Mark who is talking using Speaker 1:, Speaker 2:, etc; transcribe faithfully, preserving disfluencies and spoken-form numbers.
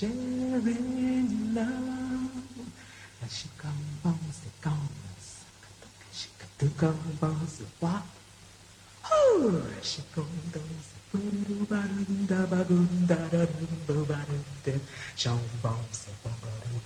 Speaker 1: sharing love. She come bones, the guns. She got two gun bones, the what? Oh, she come those. Shambong,